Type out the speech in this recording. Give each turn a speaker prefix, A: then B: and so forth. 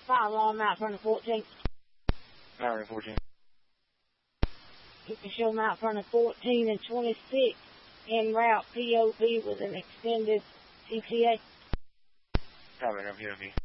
A: Fire alarm out front of 14.
B: Out in 14.
A: You can show them out front of 14 and 26 en route POV with an extended CTA.
B: Copy, no POV.